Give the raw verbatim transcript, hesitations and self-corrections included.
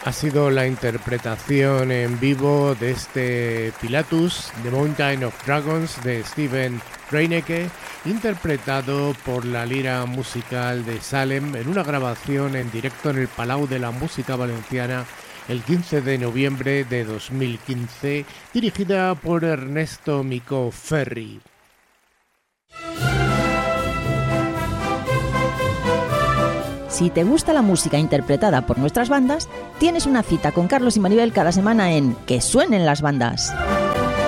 Ha sido la interpretación en vivo de este Pilatus, The Mountain of Dragons, de Steven Reinecke, interpretado por la Lira Musical de Salem en una grabación en directo en el Palau de la Música Valenciana el quince de noviembre de dos mil quince, dirigida por Ernesto Micó Ferri. Si te gusta la música interpretada por nuestras bandas, tienes una cita con Carlos y Maribel cada semana en Que suenen las bandas.